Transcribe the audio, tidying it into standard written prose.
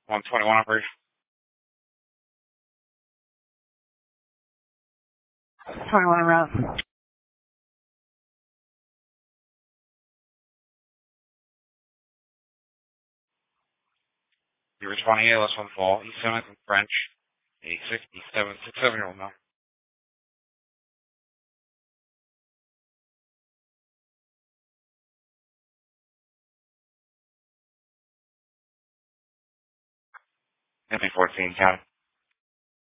121 operation. 21 route. You're 28, less one fall. East 7th and French. 67 year old now. MP 14 county.